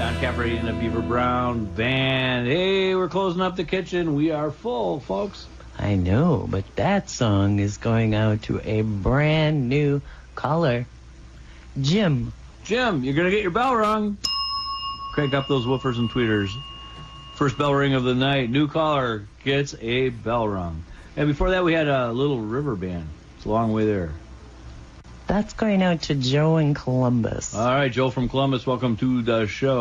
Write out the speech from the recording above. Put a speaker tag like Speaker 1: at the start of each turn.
Speaker 1: John Caffrey and the Beaver Brown Band. Hey, we're closing up the kitchen. We are full, folks.
Speaker 2: I know, but that song is going out to a brand new caller. Jim.
Speaker 1: Jim, you're going to get your bell rung. Crank up those woofers and tweeters. First bell ring of the night. New caller gets a bell rung. And before that, we had a Little River Band. It's a long way there.
Speaker 2: That's going out to Joe in Columbus.
Speaker 1: All right, Joe from Columbus, welcome to the show.